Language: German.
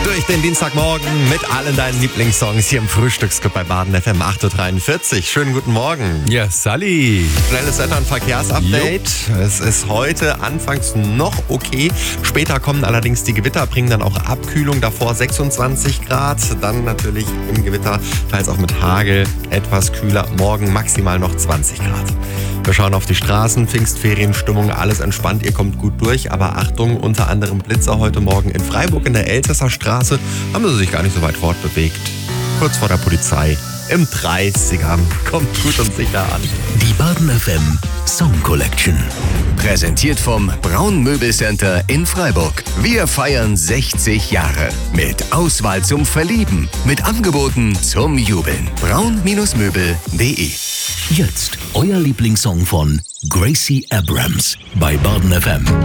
Durch den Dienstagmorgen mit allen deinen Lieblingssongs hier im Frühstücksclub bei Baden FM 8.43 Uhr. Schönen guten Morgen. Ja, Sally. Schnelles Wetter- und Verkehrsupdate. Es ist heute anfangs noch okay. Später kommen allerdings die Gewitter, bringen dann auch Abkühlung. Davor 26 Grad. Dann natürlich im Gewitter, teils auch mit Hagel, etwas kühler. Morgen maximal noch 20 Grad. Wir schauen auf die Straßen, Pfingstferienstimmung, alles entspannt, ihr kommt gut durch. Aber Achtung, unter anderem Blitzer heute Morgen in Freiburg in der Elsässer Straße. Haben sie sich gar nicht so weit fortbewegt. Kurz vor der Polizei. Im 30er. Kommt gut und sicher an. Die Baden FM Song Collection. Präsentiert vom Braun Möbelcenter in Freiburg. Wir feiern 60 Jahre. Mit Auswahl zum Verlieben. Mit Angeboten zum Jubeln. braun-möbel.de. Jetzt euer Lieblingssong von Gracie Abrams bei Baden FM.